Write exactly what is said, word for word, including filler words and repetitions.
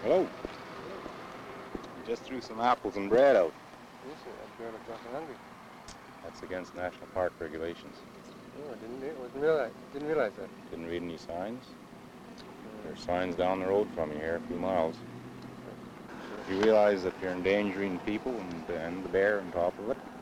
Hello. Just threw some apples and bread out. Yes, sir. That girl looks awful hungry. That's against national park regulations. Oh, I didn't, re- wasn't realize, didn't realize that. Didn't read any signs. Uh, There's signs down the road from you here, a few miles. You realize that you're endangering people and, and the bear on top of it?